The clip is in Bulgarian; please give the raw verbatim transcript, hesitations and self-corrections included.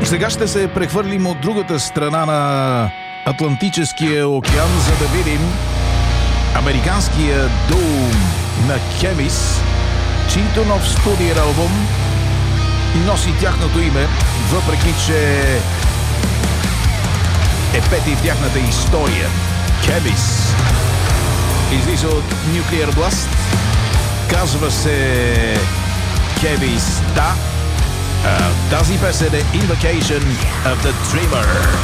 Сега ще се прехвърлим от другата страна на Атлантическия океан, за да видим американския дуо на Хемис, чийто нов студиен албум носи тяхното име, въпреки че е пети в тяхната история. Хемис излиза от Nuclear Blast, казва се Хемис, да. Uh, тази песен е Invocation of the Dreamer.